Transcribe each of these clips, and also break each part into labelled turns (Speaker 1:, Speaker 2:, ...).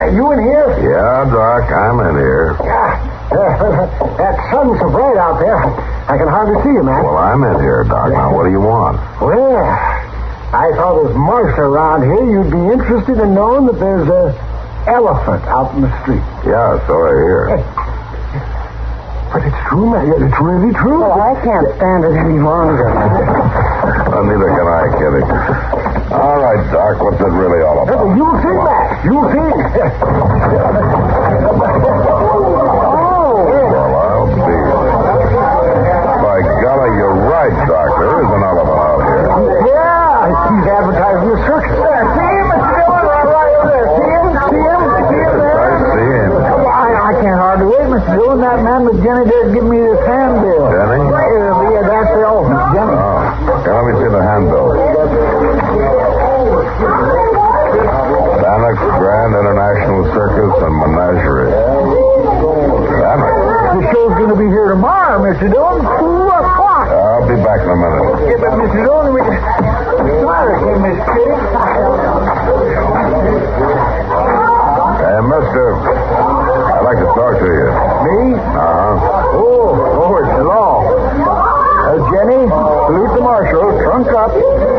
Speaker 1: You in here?
Speaker 2: Yeah, Doc, I'm in here.
Speaker 1: That sun's so bright out there, I can hardly see you, man.
Speaker 2: Well, I'm in here, Doc. Now, what do you want?
Speaker 1: Well, I thought as marshal around here, you'd be interested in knowing that there's an elephant out in the street.
Speaker 2: Yeah, so I hear.
Speaker 1: But it's true, man. It's really true.
Speaker 3: Well, I can't stand it any longer.
Speaker 2: Well, neither can I, Kitty. All right, Doc, what's it really all about?
Speaker 1: You'll see, Mac. You'll see.
Speaker 2: Well, I'll see. By golly, you're right, Doc. There is an elephant out here.
Speaker 1: Yeah, he's advertising the circus. There, see him? It's still right over there. See him? See him? See him there?
Speaker 2: I see him.
Speaker 1: I can't hardly wait, Mr. Dillon. That man with Jenny there give me this handbill.
Speaker 2: Jenny?
Speaker 1: Yeah, that's the elephant, Jenny.
Speaker 2: Oh, okay, let me see the handbill. Bannock's Grand International Circus and Menagerie. Bannock?
Speaker 1: The show's going to be here tomorrow, Mr. Dillon. 2 o'clock.
Speaker 2: I'll be back in a minute.
Speaker 1: Yeah, but Mr. Dillon, what's the matter here, Miss Kitty?
Speaker 2: Hey, mister, I'd like to talk to you.
Speaker 1: Me?
Speaker 2: Uh-huh.
Speaker 1: Oh, it's the law. Jenny, salute the marshal. Trunk up.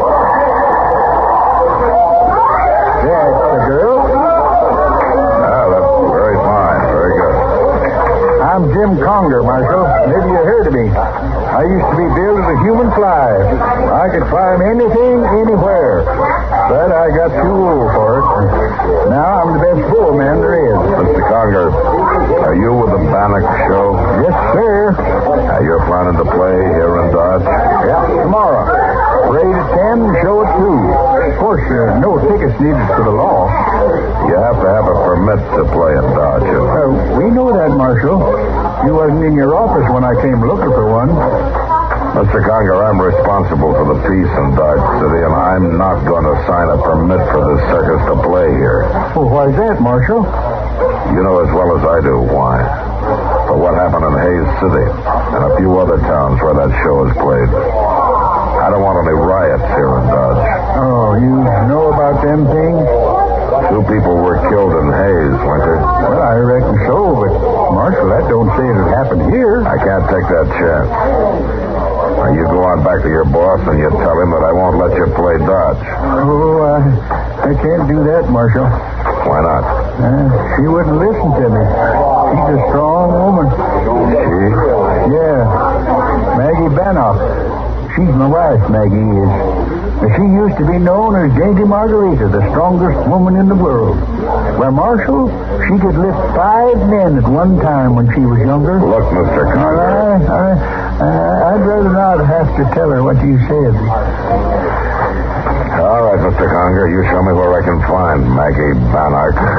Speaker 1: That's the girl.
Speaker 2: Ah, that's very fine. Very good.
Speaker 1: I'm Jim Conger, Marshal. Maybe you heard of me. I used to be billed as a human fly. I could climb anything, anywhere. But I got too old for it. Now I'm the best bullman there is.
Speaker 2: Mr. Conger, are you with the Bannock show?
Speaker 1: Yes, sir.
Speaker 2: You're planning to play here in Dodge?
Speaker 1: Yeah, tomorrow. Parade at 10, show at 2. Of course, no tickets needed for the law.
Speaker 2: You have to have a permit to play in Dodge.
Speaker 1: We know that, Marshal. You wasn't in your office when I came looking for one.
Speaker 2: Mr. Conger, I'm responsible for the peace in Dodge City, and I'm not going to sign a permit for this circus to play here.
Speaker 1: Well, why's that, Marshal?
Speaker 2: You know as well as I do why. For what happened in Hayes City and a few other towns where that show is played. I don't want any riots here in Dodge.
Speaker 1: Oh, you know about them things?
Speaker 2: 2 people were killed in Hayes, Winter.
Speaker 1: Well, I reckon so, but, Marshal, that don't say it happened here.
Speaker 2: I can't take that chance. Now, you go on back to your boss and you tell him that I won't let you play Dodge.
Speaker 1: Oh, I can't do that, Marshal.
Speaker 2: Why not?
Speaker 1: She wouldn't listen to me. She's a strong woman.
Speaker 2: She?
Speaker 1: Yeah. Maggie Bannock. She's my wife, Maggie is. She used to be known as Dainty Margarita, the strongest woman in the world. Well, Marshal, she could lift 5 men at one time when she was younger.
Speaker 2: Look, Mr. Conger.
Speaker 1: I'd rather not have to tell her what you said.
Speaker 2: All right, Mr. Conger, you show me where I can find Maggie Bannock.